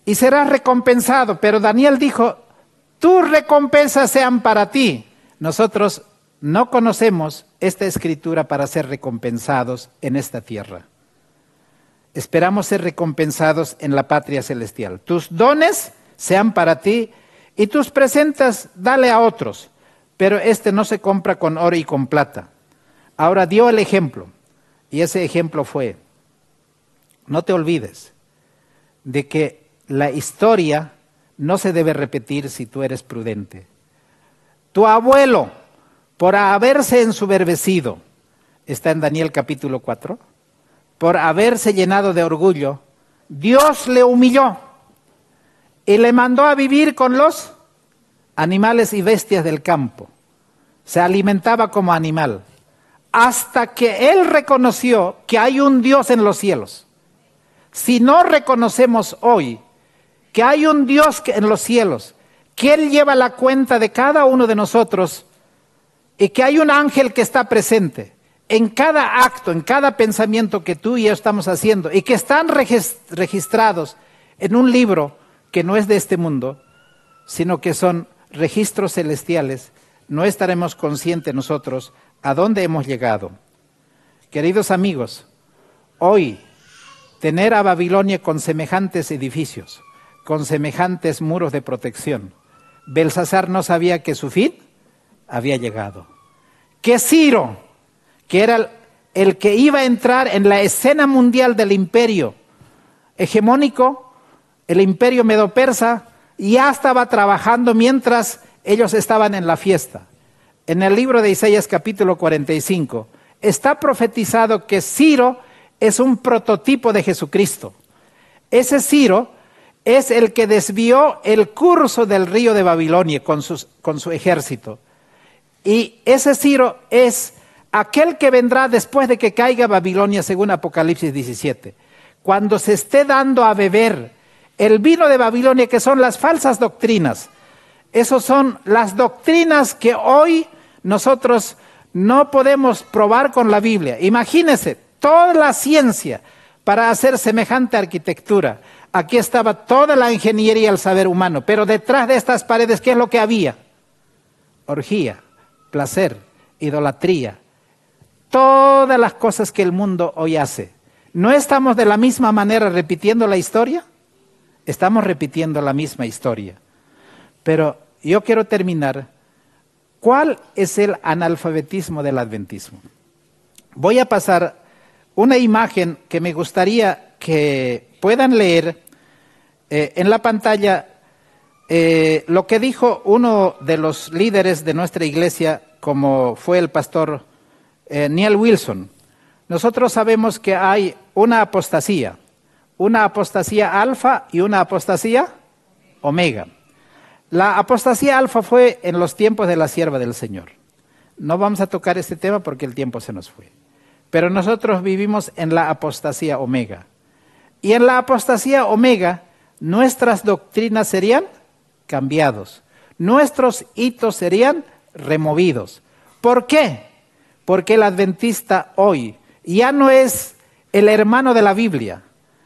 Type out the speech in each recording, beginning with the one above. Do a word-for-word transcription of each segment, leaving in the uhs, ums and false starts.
y serás recompensado. Pero Daniel dijo, tus recompensas sean para ti. Nosotros no conocemos esta escritura para ser recompensados en esta tierra. Esperamos ser recompensados en la patria celestial. Tus dones sean para ti y tus presentes dale a otros, pero este no se compra con oro y con plata. Ahora dio el ejemplo, y ese ejemplo fue, no te olvides de que la historia no se debe repetir si tú eres prudente. Tu abuelo, por haberse ensoberbecido, está en Daniel capítulo cuatro, por haberse llenado de orgullo, Dios le humilló y le mandó a vivir con los animales y bestias del campo. Se alimentaba como animal, hasta que él reconoció que hay un Dios en los cielos. Si no reconocemos hoy que hay un Dios en los cielos, que Él lleva la cuenta de cada uno de nosotros y que hay un ángel que está presente en cada acto, en cada pensamiento que tú y yo estamos haciendo y que están registrados en un libro que no es de este mundo, sino que son registros celestiales, no estaremos conscientes nosotros a dónde hemos llegado. Queridos amigos, hoy tener a Babilonia con semejantes edificios, con semejantes muros de protección, Belsasar no sabía que su fin había llegado. Que Ciro, que era el, el que iba a entrar en la escena mundial del imperio hegemónico, el imperio medo-persa, ya estaba trabajando mientras ellos estaban en la fiesta. En el libro de Isaías capítulo cuarenta y cinco está profetizado que Ciro es un prototipo de Jesucristo. Ese Ciro es el que desvió el curso del río de Babilonia con, sus, con su ejército. Y ese Ciro es aquel que vendrá después de que caiga Babilonia, según Apocalipsis diecisiete. Cuando se esté dando a beber el vino de Babilonia, que son las falsas doctrinas. Esas son las doctrinas que hoy nosotros no podemos probar con la Biblia. Imagínense, toda la ciencia para hacer semejante arquitectura. Aquí estaba toda la ingeniería, el saber humano, pero detrás de estas paredes, ¿qué es lo que había? Orgía, placer, idolatría, todas las cosas que el mundo hoy hace. ¿No estamos de la misma manera repitiendo la historia? Estamos repitiendo la misma historia. Pero yo quiero terminar. ¿Cuál es el analfabetismo del adventismo? Voy a pasar una imagen que me gustaría que puedan leer eh, en la pantalla eh, lo que dijo uno de los líderes de nuestra iglesia, como fue el pastor eh, Neil Wilson. Nosotros sabemos que hay una apostasía, una apostasía alfa y una apostasía omega. La apostasía alfa fue en los tiempos de la sierva del Señor. No vamos a tocar este tema porque el tiempo se nos fue. Pero nosotros vivimos en la apostasía omega. Y en la apostasía omega, nuestras doctrinas serían cambiados. Nuestros hitos serían removidos. ¿Por qué? Porque el adventista hoy ya no es el hermano de la Biblia.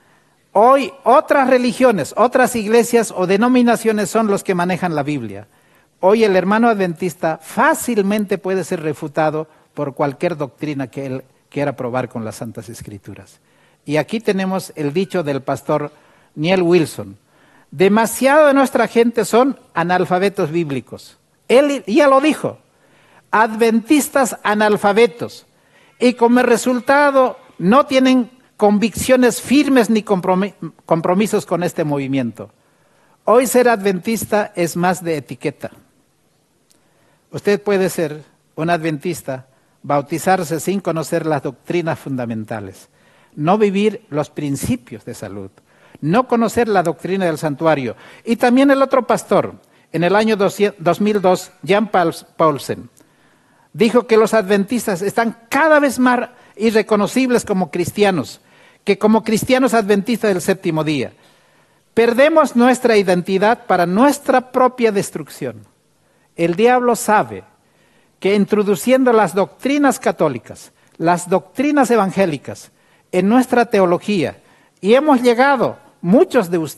Hoy otras religiones, otras iglesias o denominaciones son los que manejan la Biblia. Hoy el hermano adventista fácilmente puede ser refutado por cualquier doctrina que él quiera probar con las Santas Escrituras. Y aquí tenemos el dicho del pastor Neil Wilson. Demasiado de nuestra gente son analfabetos bíblicos. Él ya lo dijo. Adventistas analfabetos. Y como resultado no tienen convicciones firmes ni compromisos con este movimiento. Hoy ser adventista es más de etiqueta. Usted puede ser un adventista, bautizarse sin conocer las doctrinas fundamentales, no vivir los principios de salud, no conocer la doctrina del santuario. Y también el otro pastor, en el año dos mil dos, Jan Paulsen, dijo que los adventistas están cada vez más irreconocibles como cristianos, que como cristianos adventistas del séptimo día. Perdemos nuestra identidad para nuestra propia destrucción. El diablo sabe que introduciendo las doctrinas católicas, las doctrinas evangélicas en nuestra teología, y hemos llegado, muchos de ustedes,